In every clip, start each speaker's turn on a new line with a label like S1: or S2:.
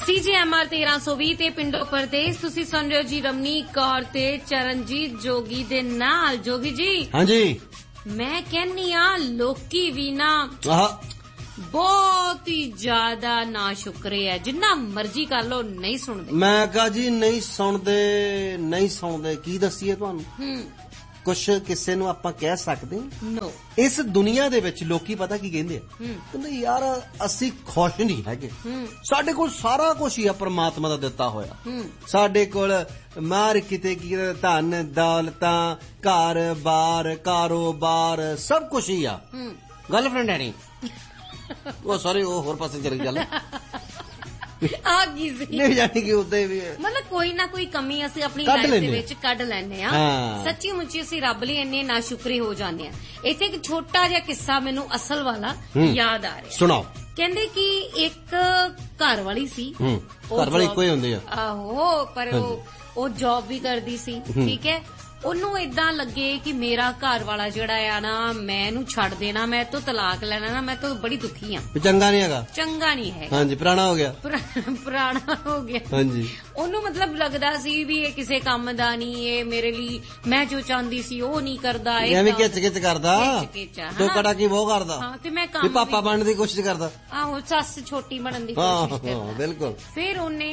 S1: CGMR 1320 ਤੇ ਪਿੰਡੋ ਪਰਦੇਸ। ਤੁਸੀਂ ਸੁਣ ਰਹੇ ਹੋ ਜੀ ਰਮਨੀਕ ਕੌਰ ਤੇ ਚਰਨਜੀਤ ਜੋਗੀ ਦੇ ਨਾਲ। ਜੋਗੀ ਜੀ, ਹਾਂਜੀ, ਮੈਂ ਕਹਿੰਨੀ ਆ ਲੋਕੀ ਵੀ ਨਾ ਬਹੁਤ ਹੀ ਜ਼ਿਆਦਾ ਨਾ ਸ਼ੁਕਰੇ ਹੈ। ਜਿੰਨਾ ਮਰਜੀ ਕਰ ਲੋ ਨਹੀਂ ਸੁਣਦੇ। ਮੈਂ ਕਹਾ ਜੀ ਨਹੀਂ ਸੁਣਦੇ ਕੀ ਦੱਸੀਏ ਤੁਹਾਨੂੰ। ਕੁਛ ਕਿਸੇ ਨੂੰ ਆਪਾਂ ਕਹਿ ਸਕਦੇ no. ਇਸ ਦੁਨੀਆ ਦੇ ਵਿੱਚ ਲੋਕੀ ਪਤਾ ਕੀ ਕਹਿੰਦੇ ਆ, ਕਹਿੰਦੇ ਯਾਰ ਅਸੀਂ ਖੁਸ਼ ਨਹੀਂ ਹੈਗੇ, ਸਾਡੇ ਕੋਲ ਸਾਰਾ ਕੁਛ ਹੀ ਆ ਪਰਮਾਤਮਾ ਦਾ ਦਿੱਤਾ ਹੋਇਆ, ਸਾਡੇ ਕੋਲ ਮਾਰ ਕਿਤੇ ਕੀ ਧਨ ਦੌਲਤਾਂ ਘਰ ਬਾਰ ਕਾਰੋਬਾਰ ਸਭ ਕੁਛ ਹੀ ਆ। ਗਰਲਫ੍ਰੈਂਡ ਹੈ ਨਹੀਂ ਉਹ ਸਾਰੇ ਉਹ ਹੋਰ ਪਾਸੇ ਚਲੀ ਗੱਲ ਮਤਲਬ ਕੋਈ ਨਾ ਕੋਈ ਕਮੀ ਅਸੀਂ ਆਪਣੀ ਲਾਈਫ ਦੇ ਵਿੱਚ ਕੱਢ ਲੈਂਦੇ ਆ। ਸੱਚੀ ਮੁੱਚੀ ਅਸੀਂ ਰੱਬ ਲਈ ਇੰਨੇ ਨਾ ਸ਼ੁਕਰੇ ਹੋ ਜਾਂਦੇ ਆ। ਇੱਥੇ ਇੱਕ ਛੋਟਾ ਜਿਹਾ ਕਿੱਸਾ ਮੈਨੂੰ ਅਸਲ ਵਾਲਾ ਯਾਦ ਆ ਰਿਹਾ, ਸੁਣਾਓ। ਕਹਿੰਦੇ ਕਿ ਇੱਕ ਘਰ ਵਾਲੀ ਸੀ, ਘਰ ਵਾਲੀ ਇੱਕੋ ਹੀ ਹੁੰਦੀ ਆ ਆਹੋ, ਪਰ ਉਹ ਜੌਬ ਵੀ ਕਰਦੀ ਸੀ, ਠੀਕ ਹੈ। ਉਹਨੂੰ ਏਦਾਂ ਲੱਗੇ ਕਿ ਮੇਰਾ ਘਰ ਵਾਲਾ ਜਿਹੜਾ ਆ ਨਾ ਮੈਂ ਇਹਨੂੰ ਛੱਡ ਦੇਣਾ, ਮੈਂ ਤੋਂ ਤਲਾਕ ਲੈਣਾ ਨਾ, ਮੈਂ ਤੋਂ ਬੜੀ ਦੁਖੀ ਆ। ਚੰਗਾ ਨਹੀਂ ਹੈਗਾ, ਚੰਗਾ ਨਹੀਂ ਹੈ, ਹਾਂਜੀ ਪੁਰਾਣਾ ਹੋ ਗਿਆ, ਪੁਰਾਣਾ ਹੋ ਗਿਆ। ਹਾਂਜੀ, ਉਹਨੂੰ ਮਤਲਬ ਲੱਗਦਾ ਸੀ ਵੀ ਇਹ ਕਿਸੇ ਕੰਮ ਦਾ ਨਹੀਂ, ਇਹ ਮੇਰੇ ਲਈ ਮੈਂ ਜੋ ਚਾਹੁੰਦੀ ਸੀ ਉਹ ਨਹੀਂ ਕਰਦਾ, ਐਵੇਂ ਖਿੱਚ ਕਰਦਾ, ਜੋ ਕੜਾ ਕੀ ਉਹ ਕਰਦਾ। ਹਾਂ, ਤੇ ਮੈਂ ਕੰਮ ਪਾਪਾ ਬਣਨ ਦੀ ਕੋਸ਼ਿਸ਼ ਕਰਦਾ। ਆਹੋ, ਸੱਸ ਛੋਟੀ ਬਣਨ ਦੀ ਕੋਸ਼ਿਸ਼ ਕਰਦਾ। ਬਿਲਕੁਲ। ਫਿਰ ਉਹਨੇ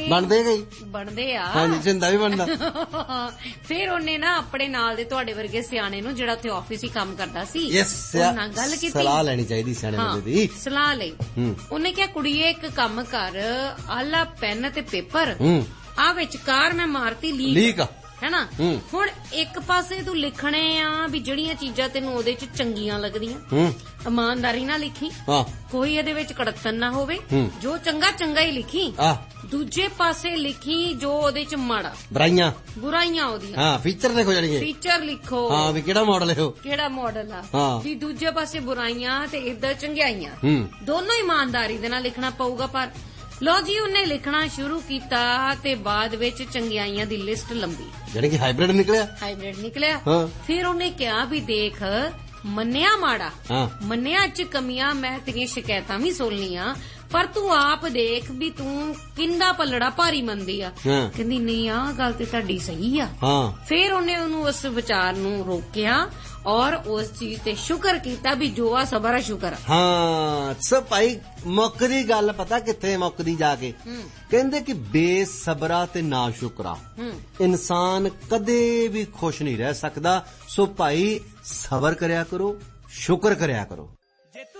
S1: ਬਣਦੇ ਆ, ਹਾਂਜੀ ਜਿੰਦਾ ਵੀ ਬਣਦਾ। ਫਿਰ ਉਹਨੇ ਨਾ ਆਪਣੇ ਨਾਲ ਦੇ ਤੁਹਾਡੇ ਵਰਗੇ ਸਿਆਣੇ ਨੂੰ, ਜਿਹੜਾ ਉੱਥੇ ਆਫਿਸ ਹੀ ਕੰਮ ਕਰਦਾ ਸੀ, ਉਹਨਾਂ ਗੱਲ ਕੀਤੀ, ਸਲਾਹ ਲੈਣੀ ਚਾਹੀਦੀ ਸਿਆਣੇ ਬੰਦੇ ਦੀ। ਸਲਾਹ ਲਈ। ਉਹਨੇ ਕਿਹਾ ਕੁੜੀਏ ਇੱਕ ਕੰਮ ਕਰ, ਆਲਾ ਪੈਨ ਤੇ ਪੇਪਰ, ਆ ਵਿਚਕਾਰ ਮੈਂ ਮਾਰਤੀ ਲੀਕ ਹੈਨਾ। ਹੁਣ ਇੱਕ ਪਾਸੇ ਤੂੰ ਲਿਖਣੇ ਆ ਵੀ ਜਿਹੜੀਆਂ ਚੀਜ਼ਾਂ ਤੈਨੂੰ ਉਹਦੇ ਚ ਚੰਗੀਆਂ ਲੱਗਦੀਆਂ, ਇਮਾਨਦਾਰੀ ਨਾਲ ਲਿਖੀ, ਕੋਈ ਇਹਦੇ ਵਿੱਚ ਕੜਤਨ ਨਾ ਹੋਵੇ, ਜੋ ਚੰਗਾ ਚੰਗਾ ਹੀ ਲਿਖੀ। ਦੂਜੇ ਪਾਸੇ ਲਿਖੀ ਜੋ ਉਹਦੇ ਚ ਮਾੜਾ, ਬੁਰਾਈਆਂ ਉਹਦੀਆਂ ਫੀਚਰ ਲਿਖੋ, ਜਾਣੀ ਫੀਚਰ ਲਿਖੋ ਵੀ ਕਿਹੜਾ ਮਾਡਲ ਹੈ, ਕਿਹੜਾ ਮਾਡਲ ਆ, ਵੀ ਦੂਜੇ ਪਾਸੇ ਬੁਰਾਈਆਂ ਤੇ ਇੱਧਰ ਚੰਗਿਆਈਆਂ, ਦੋਨੋਂ ਇਮਾਨਦਾਰੀ ਦੇ ਨਾਲ ਲਿਖਣਾ ਪਊਗਾ। ਪਰ ਲੋ ਜੀ ਉਹਨੇ ਲਿਖਣਾ ਸ਼ੁਰੂ ਕੀਤਾ ਤੇ ਬਾਅਦ ਵਿੱਚ ਚੰਗਿਆਈਆਂ ਦੀ ਲਿਸਟ ਲੰਬੀ, ਜਿਹੜੀ ਕਿ ਹਾਈਬ੍ਰਿਡ ਨਿਕਲਿਆ। ਫਿਰ ਉਹਨੇ ਕਿਹਾ ਵੀ ਦੇਖ, ਮੰਨਿਆ ਮਾੜਾ, ਮੰਨਿਆ ਚ ਕਮੀਆਂ, ਮੈਂ ਤੇਰੀਆਂ ਸ਼ਿਕਾਇਤਾਂ ਵੀ ਸੁਣ ਲੀਆਂ, ਪਰ ਤੂੰ ਆਪ ਦੇਖ ਵੀ ਤੂੰ ਕਿੰਦਾ ਪੱਲੜਾ ਭਾਰੀ ਮੰਨਦੀ ਆ। ਕਹਿੰਦੀ ਨਹੀਂ ਆਹ ਗੱਲ ਤੇ ਤੁਹਾਡੀ ਸਹੀ ਆ। ਫਿਰ ਉਹਨੇ ਉਹਨੂੰ ਉਸ ਵਿਚਾਰ ਨੂੰ ਰੋਕਿਆ ਔਰ ਉਸ ਚੀਜ਼ ਤੇ ਸ਼ੁਕਰ ਕੀਤਾ ਵੀ ਜੋ ਆ ਸਬਰ ਆ ਸ਼ੁਕਰ। ਹਾਂ ਸਭ ਭਾਈ, ਮੁੱਕਦੀ ਗੱਲ ਪਤਾ ਕਿੱਥੇ ਮੁੱਕਦੀ ਜਾ ਕੇ, ਕਹਿੰਦੇ ਕਿ ਬੇਸਬਰਾ ਤੇ ਨਾ ਸ਼ੁਕਰਾ ਇਨਸਾਨ ਕਦੇ ਵੀ ਖੁਸ਼ ਨਹੀਂ ਰਹਿ ਸਕਦਾ। ਸੋ ਭਾਈ ਸਬਰ ਕਰਿਆ ਕਰੋ, ਸ਼ੁਕਰ ਕਰਿਆ ਕਰੋ।